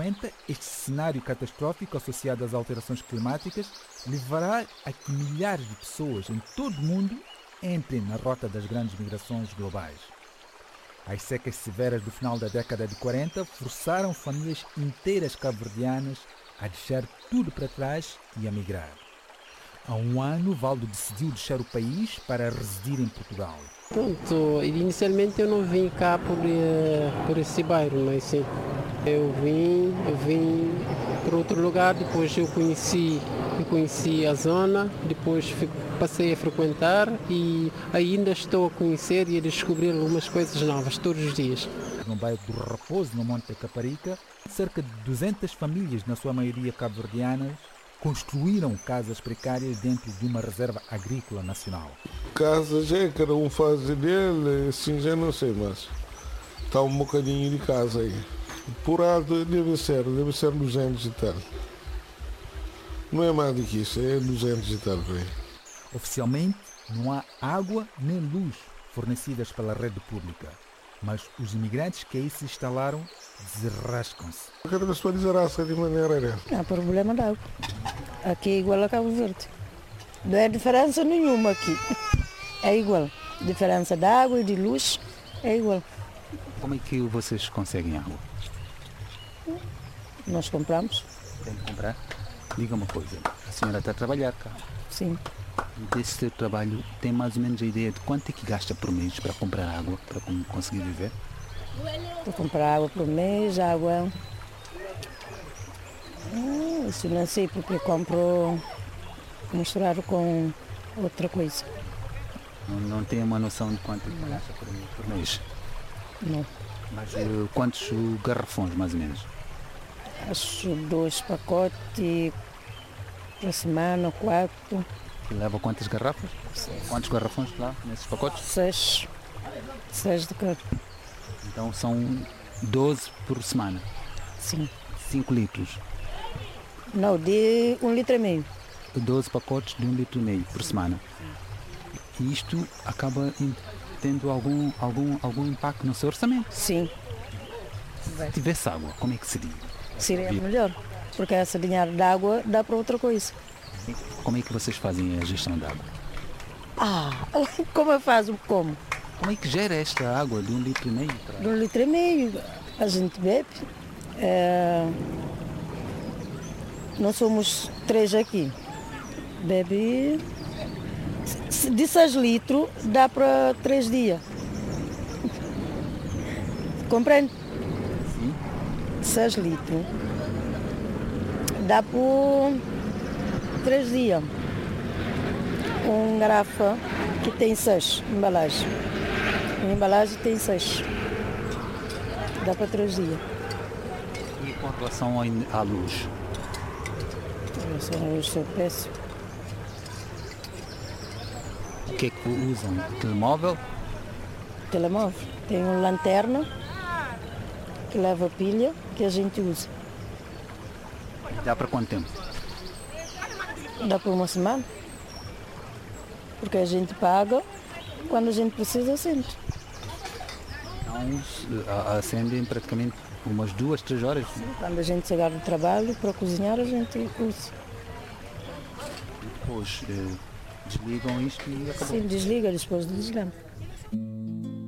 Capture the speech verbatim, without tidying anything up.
cinquenta, este cenário catastrófico associado às alterações climáticas levará a que milhares de pessoas em todo o mundo entrem na rota das grandes migrações globais. As secas severas do final da década de quarenta forçaram famílias inteiras cabo-verdianas a deixar tudo para trás e a migrar. Há um ano, Valdo decidiu deixar o país para residir em Portugal. Pronto, inicialmente eu não vim cá por, por esse bairro, mas sim, eu vim, eu vim para outro lugar, depois eu conheci, eu conheci a zona, depois passei a frequentar e ainda estou a conhecer e a descobrir algumas coisas novas todos os dias. No bairro do Raposo, no Monte da Caparica, cerca de duzentas famílias, na sua maioria cabo-verdianas, construíram casas precárias dentro de uma reserva agrícola nacional. Casas é, cada um faz dele, assim já não sei, mas está um bocadinho de casa aí. Por alto deve ser, deve ser duzentos e tal. Não é mais do que isso, é duzentos e tal por aí. Oficialmente, não há água nem luz fornecidas pela rede pública, mas os imigrantes que aí se instalaram desarrascam-se. Cada pessoa desarrasca de maneira dessa. Não há problema de água. Aqui é igual a Cabo Verde. Não é diferença nenhuma aqui. É igual. Diferença de água e de luz é igual. Como é que vocês conseguem água? Nós compramos. Tem que comprar? Diga uma coisa, a senhora está a trabalhar cá. Sim. Desse seu trabalho, tem mais ou menos a ideia de quanto é que gasta por mês para comprar água, para conseguir viver? Para comprar água por mês, água... Ah, isso não sei porque compro misturado com outra coisa. Não, não tem uma noção de quanto é que gasta por, por mês? Não. Mas uh, quantos uh, garrafões, mais ou menos? Acho dois pacotes por semana, quatro. Que leva quantas garrafas? Seis. Quantos garrafões lá nesses pacotes? Seis. Seis de cada. Então são doze por semana? Sim. cinco litros? Não, de um litro e meio. doze pacotes de um litro e meio por semana. E isto acaba tendo algum, algum, algum impacto no seu orçamento? Sim. Se tivesse água, como é que seria? Seria melhor, porque esse dinheiro de água dá para outra coisa. Como é que vocês fazem a gestão da água? Ah, como eu faço? Como? Como é que gera esta água de um litro e meio? Para... De um litro e meio, a gente bebe. É... Nós somos três aqui. Bebe de seis litros, dá para três dias. Compreende? Sim. seis litros. Dá por três dias. Uma garrafa que tem seis embalagens. Uma embalagem tem seis. Dá para três dias. E com relação à luz? Com relação à luz, é péssimo. O que é que usam? Telemóvel? Telemóvel. Tem uma lanterna que leva pilha que a gente usa. Dá para quanto tempo? Dá para uma semana. Porque a gente paga quando a gente precisa, acende. Então acendem praticamente umas duas, três horas? Sim, quando a gente chegar do trabalho para cozinhar, a gente usa. E depois eh, desligam isto e acabou? Sim, desliga depois de desligar.